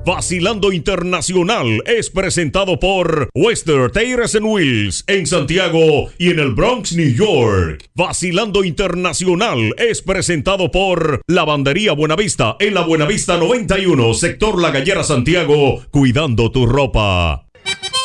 Vacilando Internacional es presentado por Western Tires and Wheels en Santiago y en el Bronx, New York. Vacilando Internacional es presentado por Lavandería Buenavista en la Buenavista 91, sector La Gallera, Santiago, cuidando tu ropa.